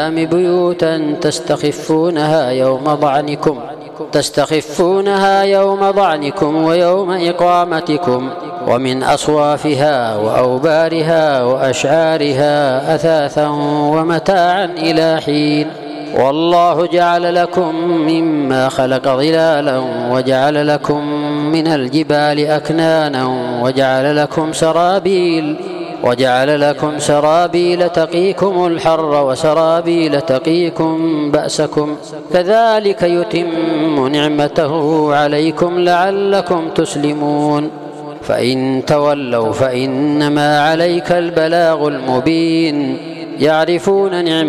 بيوتا تستخفونها يوم ضعنكم ويوم إقامتكم، ومن أصوافها وأوبارها وأشعارها أثاثا ومتاعا إلى حين. والله جعل لكم مما خلق ظلالا وجعل لكم من الجبال أكنانا وجعل لكم سرابيل تقيكم الحر وسرابيل تقيكم بأسكم، كذلك يتم نعمته عليكم لعلكم تسلمون. فإن تولوا فإنما عليك البلاغ المبين. يعرفون نعمة